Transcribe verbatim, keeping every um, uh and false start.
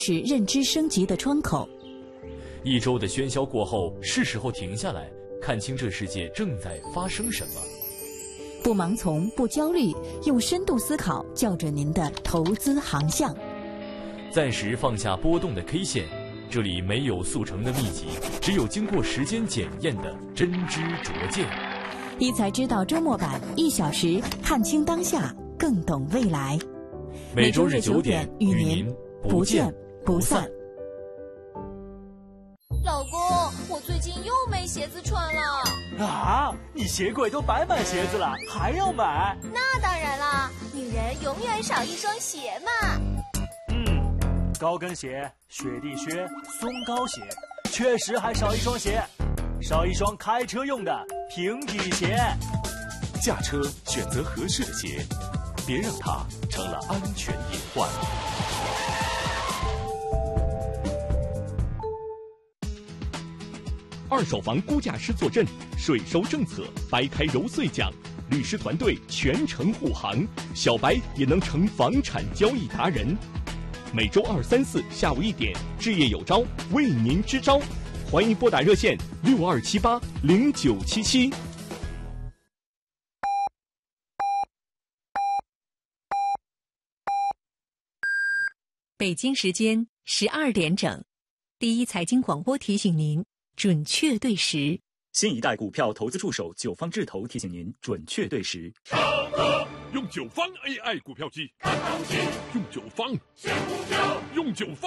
是认知升级的窗口。 一周的喧嚣过后，是时候停下来，看清这世界正在发生什么。 不盲从，不焦虑，用深度思考校准您的投资航向。 暂时放下波动的 K 线，这里没有速成的秘籍，只有经过时间检验的真知灼见。 一财知道周末版，一小时看清当下，更懂未来。 每周日九点与您不见不散。 老公，我最近又没鞋子穿了。 啊，你鞋柜都摆满鞋子了，还要买？ 那当然啦，女人永远少一双鞋嘛。 嗯，高跟鞋、雪地靴、松糕鞋，确实还少一双鞋，少一双开车用的平底鞋。 驾车选择合适的鞋，别让它成了安全隐患。 二手房估价师坐镇，税收政策掰开揉碎讲，律师团队全程护航，小白也能成房产交易达人。每周二、三、四下午一点，置业有招为您支招，欢迎拨打热线六二七八零九七七。 北京时间十二点整，第一财经广播提醒您。准确对时， 新一代股票投资助手九方智投提醒您准确对时。 超哥用九方 A I 股票机，看行情，用九方选股票，用九方。